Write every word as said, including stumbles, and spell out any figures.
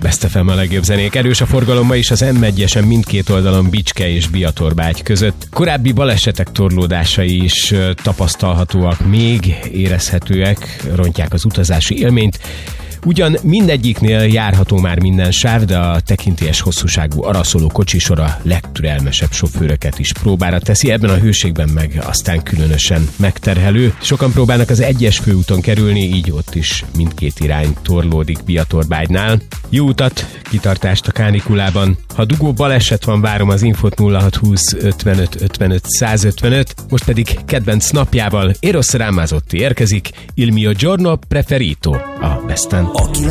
Best ef em a legjobb zenék. Erős a forgalom ma is az em egyesen mindkét oldalon Bicske és Biatorbágy között. Korábbi balesetek torlódásai is tapasztalhatóak, még érezhetőek, rontják az utazási élményt. Ugyan mindegyiknél járható már minden sáv, de a tekintélyes hosszúságú araszoló kocsisor a legtürelmesebb sofőröket is próbára teszi, ebben a hőségben meg aztán különösen megterhelő. Sokan próbálnak az egyes főúton kerülni, így ott is mindkét irány torlódik Biatorbágynál. Jó utat, kitartást a kánikulában. Ha dugó baleset van, várom az infót nulla hat húsz ötvenöt ötvenöt százötvenöt. Most pedig kedvenc napjával Eros Ramazzotti érkezik, Il mio giorno preferito a Besten.